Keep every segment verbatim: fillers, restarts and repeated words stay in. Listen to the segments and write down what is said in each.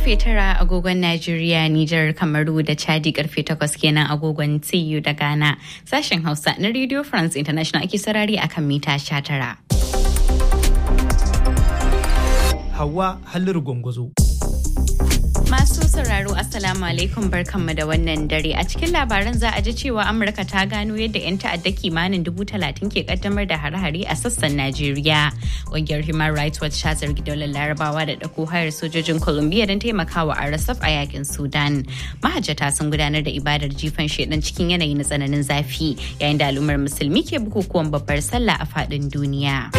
karfe tara agogon Najeriya, Nijar, Kamaru da Chadi karfe takwas kenan agogon T U da Ghana. Sashen Hausa na Radio France International ake sarari akan mita sha tara. Hauwa Halliru Gwangwazo. Masu sauraro Assalamu alaikum barkanmu da wannan dare. A cikin labaran za a ji cewa Amurka ta gano yadda 'yan ta'adda kimanin dubu talatin ke kaddamar da hare-hare a sassan Najeriya. Ƙungiyar Human Rights Watch ta zargi daular Larabawa da ɗauko hayar sojojin Colombia don taimakawa R S F a yakin Sudan. Mahajjata sun gudanar da ibadar jifan shedan cikin yanayi na tsananin zafi yayin da al'ummar musulmi ke bukukuwan babbar sallah a faɗin duniya.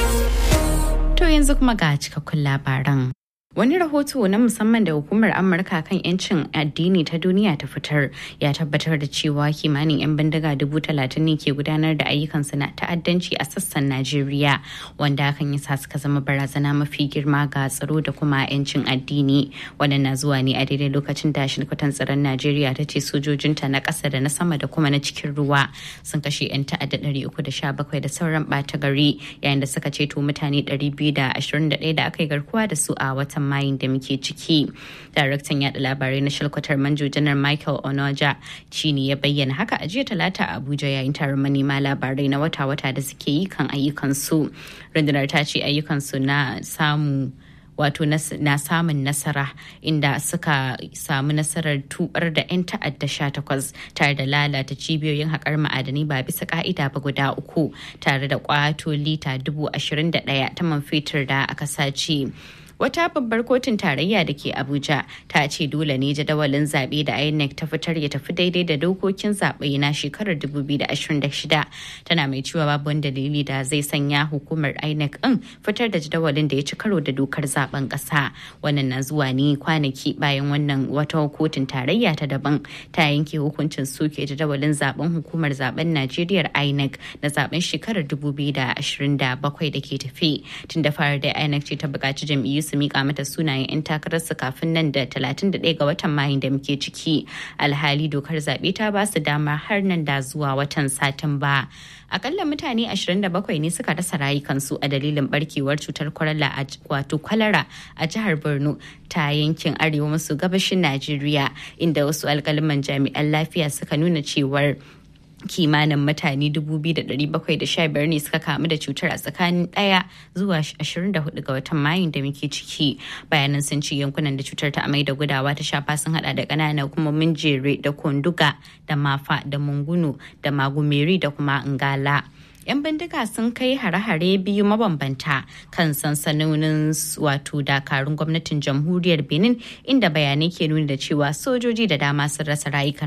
To yanzu kuma ga cikakkun labaran. Wani rahoto na musamman da hukumar Amurka kan 'yancin addini ta duniya ta fitar ya tabbatar da cewa kimanin 'yan bindiga dubu talatin ne ke gudanar da ayyukansu na ta'addanci a sassan Najeriya, wanda hakan ya sa suka zama barazana mafi girma ga tsaro da kuma 'yancin addini. Wannan na zuwa ne a daidai lokacin da shirkutan tsaron Najeriya ta ce sojojinta na ƙasa da na sama da kuma na cikin ruwa sun kashe 'yan ta'adda ɗari uku da sha bakwai da sauran ɓata gari, yayin da suka ceto mutane ɗari biyu da ashirin da ɗaya da aka yi garkuwa da su a watan mayin da muke ciki. Daraktan yada labarai na shalkwatar manjo janar Michael Onoja shi ne ya bayyana haka a jiya talata a Abuja yayin taron manema labarai na wata-wata da suke yi kan ayyukansu. Rundunar ta ce ayyukansu na samu wato na samun nasara inda suka samu nasarar tubar da 'yan ta'adda sha takwas tare da lalata cibiyoyin haƙar ma'adanai ba bisa ka'ida ba guda uku tare da kwato lita dubu ashirin da ɗaya ta man fetur da aka sace. Wata babbar kotun tarayya da ke Abuja ta ce dole ne jadawalin zaɓe da I N E C ta fitar ya tafi daidai da dokokin zaɓe na shekarar dubu biyu da ashirin da shida. Tana mai cewa babu wani dalili da zai sanya hukumar I N E C ɗin fitar da jadawalin da ya ci karo da dokar zaben ƙasa. Wannan na zuwa ne kwanaki bayan wannan wata kotun tarayya ta daban ta yanke hukuncin soke jadawalin zaben hukumar zaben Najeriya I N E C na zaben shekarar dubu biyu da ashirin da bakwai da ke tafi. Tun da fara da I N E C ce ta buƙaci jam'iyyu su mika mata sunayen 'yan takararsu kafin nan da talatin da ɗaya ga watan Mayun da muke ciki. Alhali dokar zaɓe ta ba su dama har nan da zuwa watan Satumba. Akalla mutane ashirin da bakwai ne suka rasa rayukansu a dalilin barkewar cutar kwalara a wato kwalara a jihar Borno ta yankin arewa maso gabashin Najeriya, inda wasu alƙaliman jami'an lafiya suka nuna cewar kimanin mutane dubu biyu da ɗari bakwai da sha biyar ne suka kamu da cutar a tsakanin ɗaya zuwa ashirin da hudu ga watan Mayun da muke ciki. Bayanan sun ce yankunan da cutar ta amai da gudawa ta shafa sun hada da ƙananan hukumomin Jere da Konduga da Mafa da Munguno da Magumeri da kuma Ngala. 'Yan bindiga sun kai hare-hare biyu mabambanta kan sansanonin wato dakarun gwamnatin jamhuriyar Benin, inda bayanai ke nuni da cewa sojoji da dama sun rasa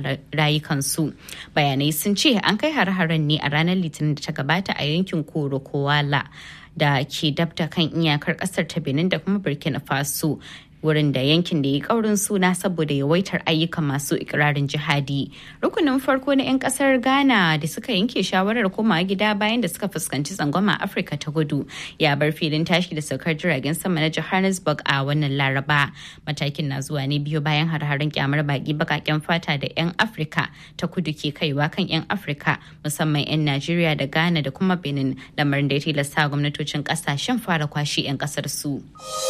rayukansu. Bayanai sun ce an kai hare-haren ne a ranar Litinin da ta gabata a yankin Koro Kowala da ke dabta kan iyakar kasar ta Benin da kuma Burkina Faso, wurin da yankin da ya kaurin suna saboda yawaitar ayyukan masu ikirarin jihadi. Rukunin farko na 'yan kasar Ghana da suka yanke shawarar komawa gida bayan da suka fuskanci tsangwama a Afirka ta Kudu ya bar filin tashi da saukar jiragen sama na Johannesburg a wannan Laraba. Matakin na zuwa ne biyu bayan har-haren kyamar baki bakaken fata da 'yan Afirka ta Kudu ke kaiwa kan 'yan Afirka, musamman 'yan Najeriya da Ghana da kuma Benin, lamarin da ya tilasta gwamnatocin kasashen fara kwashe 'yan kasar su.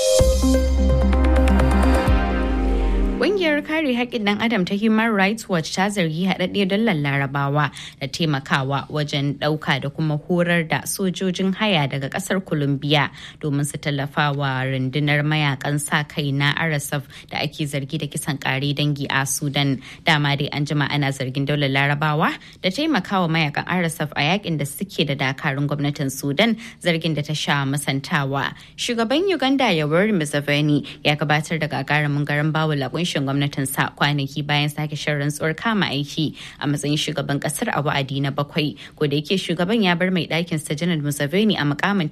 Ƙungiyar kare haƙƙin ɗan adam ta Human Rights Watch ta zargi haɗaɗɗiyar dallar Larabawa da taimakawa wajen ɗauka da kuma horar da sojojin haya daga ƙasar Colombia domin su tallafa wa rundunar mayakan sa kai na R S F da ake zargi da kisan ƙare dangi a Sudan. Dama dai an jima ana zargin daular Larabawa da taimakawa mayakan R S F a yakin da suke da dakarun gwamnatin Sudan, zargin da ta sha musantawa. Shugaban Uganda Yoweri Museveni ya gabatar da gagarumin garan bawul a kunshin gwamnatin sa kwanaki bayan sake shan rantsuwar kama aiki a matsayin shugaban kasar a wa'adi na bakwai, ko da yake shugaban ya bar mai ɗakin sa Janar Museveni a mukamin